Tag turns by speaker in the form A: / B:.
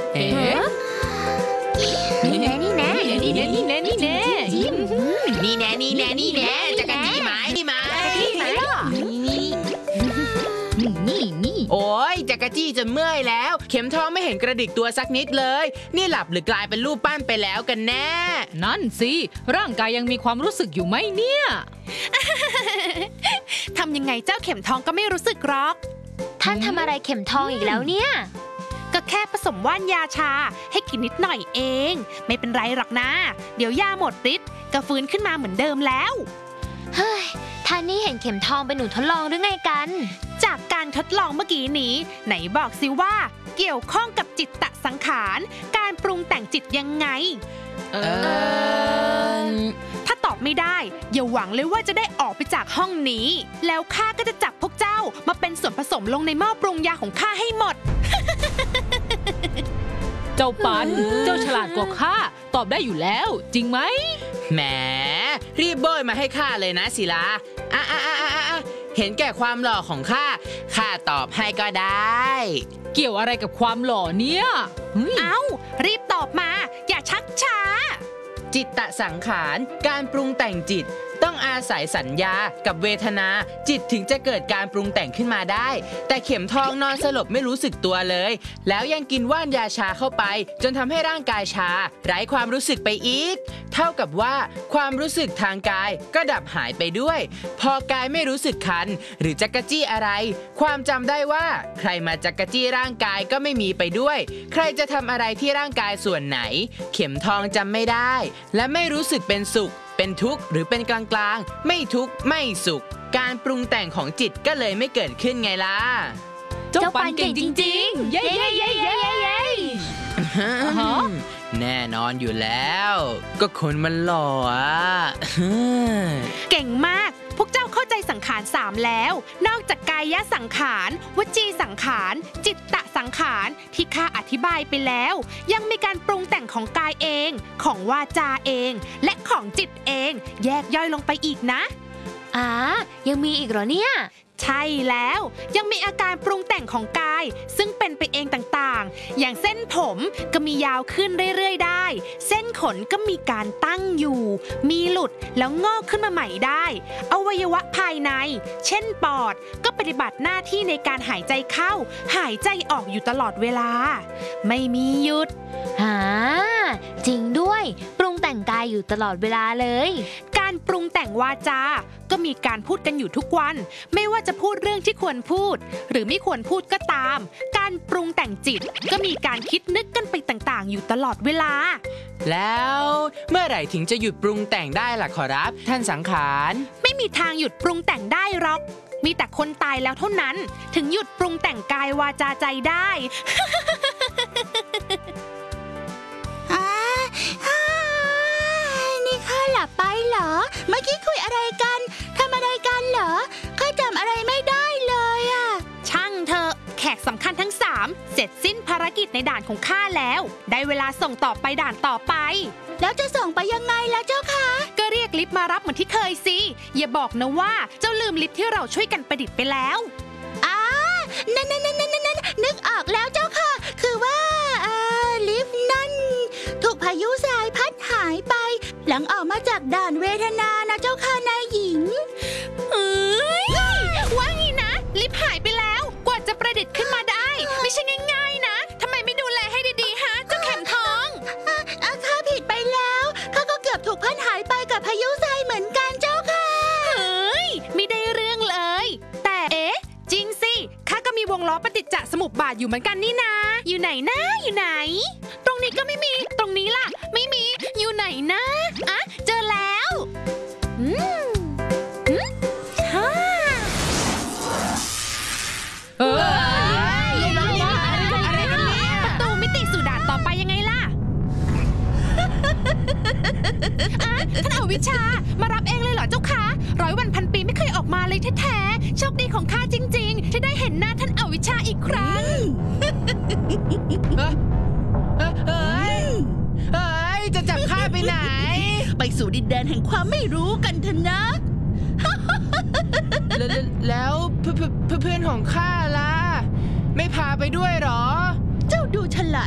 A: เอ๊ะนี่แน่นี่แน่นี่แน่นี่แน่นี่แน่นี่แน่นี่แน่นี่แน่จักรจี้หมายนี่หมายนี่โอ้ยจักรจี้จนเมื่อยแล้วเข็มทองไม่เห็นกระดิกตัวสักนิดเลยนี่หลับหรือกลายเป็นรูปปั้นไปแล้วกันแน่
B: นั่นสิร่างกายยังมีความรู้สึกอยู่ไหมเนี่ย
C: ทำยังไงเจ้าเข็มทองก็ไม่รู้สึกหรอก
D: ท่านทำอะไรเข็มทองอีกแล้วเนี่ย
C: ก็แค่ผสมว่านยาชาให้กินนิดหน่อยเองไม่เป็นไรหรอกนะเดี๋ยวยาหมดฤทธิ์ก็ฟื้นขึ้นมาเหมือนเดิมแล้ว
D: เฮ้ยท่านนี่เห็นเข็มทองเป็นหนูทดลองหรือไงกัน
C: จากการทดลองเมื่อกี้นี้ไหนบอกสิว่าเกี่ยวข้องกับจิตตสังขารการปรุงแต่งจิตยังไงถ้าตอบไม่ได้อย่าหวังเลยว่าจะได้ออกไปจากห้องนี้แล้วข้าก็จะจับพวกเจ้ามาเป็นส่วนผสมลงในหม้อปรุงยาของข้าให้หมด
B: เจ้าปันเจ้าฉลาดกว่าข้าตอบได้อยู่แล้วจริงไหม
A: แหมรีบโบยมาให้ข้าเลยนะศิลาเห็นแก่ความหล่อของข้าตอบให้ก็ได้
B: เกี่ยวอะไรกับความหล่อเนี่ย
C: เอ้ารีบตอบมาอย่าชักช้า
A: จิตตสังขารการปรุงแต่งจิตต้องอาศัยสัญญากับเวทนาจิตถึงจะเกิดการปรุงแต่งขึ้นมาได้แต่เข็มทองนอนสลบไม่รู้สึกตัวเลยแล้วยังกินว่านยาชาเข้าไปจนทำให้ร่างกายชาไร้ความรู้สึกไปอีกเท่ากับว่าความรู้สึกทางกายก็ดับหายไปด้วยพอกายไม่รู้สึกคันหรือจักรจี้อะไรความจำได้ว่าใครมาจักรจี้ร่างกายก็ไม่มีไปด้วยใครจะทำอะไรที่ร่างกายส่วนไหนเข็มทองจำไม่ได้และไม่รู้สึกเป็นสุขเป็นทุกข์หรือเป็นกลางๆไม่ทุกข์ไม่สุขการปรุงแต่งของจิตก็เลยไม่เกิดขึ้นไงล่ะ
B: เจ้าปันเก่งจริงๆเย้เย้เย้เย้เย้
A: แน่นอนอยู่แล้วก็คนมันหล่อ
C: เก่งมากพวกเจ้าเข้าใจสังขาร3แล้วนอกจากกายสังขารวจีสังขารจิตตสังขารที่ข้าอธิบายไปแล้วยังมีการปรุงแต่งของกายเองของวาจาเองและของจิตเองแยกย่อยลงไปอีกนะ
D: ยังมีอีกเหรอเนี่ย
C: ใช่แล้วยังมีอาการปรุงแต่งของกายซึ่งเป็นไปเองต่างๆอย่างเส้นผมก็มียาวขึ้นเรื่อยๆได้เส้นขนก็มีการตั้งอยู่มีหลุดแล้วงอกขึ้นมาใหม่ได้อวัยวะภายในเช่นปอดก็ปฏิบัติหน้าที่ในการหายใจเข้าหายใจออกอยู่ตลอดเวลาไม่มีหยุด
D: จริงด้วยปรุงแต่งกายอยู่ตลอดเวลาเลย
C: การปรุงแต่งวาจาก็มีการพูดกันอยู่ทุกวันไม่ว่าจะพูดเรื่องที่ควรพูดหรือไม่ควรพูดก็ตามการปรุงแต่งจิตก็มีการคิดนึกกันไปต่างๆอยู่ตลอดเวลา
A: แล้วเมื่อไหร่ถึงจะหยุดปรุงแต่งได้ล่ะขอรับท่านสังขาร
C: ไม่มีทางหยุดปรุงแต่งได้หรอกมีแต่คนตายแล้วเท่านั้นถึงหยุดปรุงแต่งกายวาจาใจได้
E: นี่ข้าหลับไปเหรอเมื่อกี้คุยอะไรกันทำอะไรกันเหรอข้าจำอะไรไม่ได้เลยอะ
C: ช่างเถอะแขกสำคัญทั้ง3เสร็จสิ้นภารกิจในด่านของข้าแล้วได้เวลาส่งต่อไปด่านต่อไป
E: แล้วจะส่งไปยังไงล่ะเจ้าคะ
C: ก็เรียกลิฟต์มารับเหมือนที่เคยสิอย่าบอกนะว่าเจ้าลืมลิฟต์ที่เราช่วยกันประดิษฐ์ไปแล้ว
E: นั่นนึกออกแล้วเจ้าค่ะคือว่าลิฟต์นั่นถูกพายุทรายพัดหายไปหลังออกมาจากด่านเวทนานะเจ้าค่ะนายหญิง
C: ว่าไงนะลิฟต์หายไปแล้วกว่าจะประดิษฐ์ขึ้นมาได้ไม่ใช่ง่ายๆนะทำไมไม่ดูแลให้ดีๆฮะเจ้าเข็มทอง
E: ข้าผิดไปแล้วข้าก็เกือบถูกพัดหายไปกับพายุทรายเหมือนกันเจ้าค่ะ
C: ไม่ได้เรื่องเลยแต่จริงสิข้าก็มีวงล้อปฏิจจสมุปบาทอยู่เหมือนกันนี่นะอยู่ไหนนะอยู่ไหนตรงนี้ก็ไม่มีตรงนี้ล่ะไม่มีอยู่ไหนนะเจอแล้วประตูมิติสู่ด่านต่อไปยังไงล่ะท่านอวิชชามารับเองเลยเหรอเจ้าคะ100 วันพันปีไม่เคยออกมาเลยแท้ๆโชคดีของข้าจริงๆที่ได้เห็นหน้าท่านอวิชชาอีกครั้ง
A: จะจับข้าไปไหน
E: ไปสู่ดินแดนแห่งความไม่รู้กันเถอะนะ
A: แล้วเพื่อนของข้าล่ะไม่พาไปด้วยหรอ
E: เจ้าดูฉลาด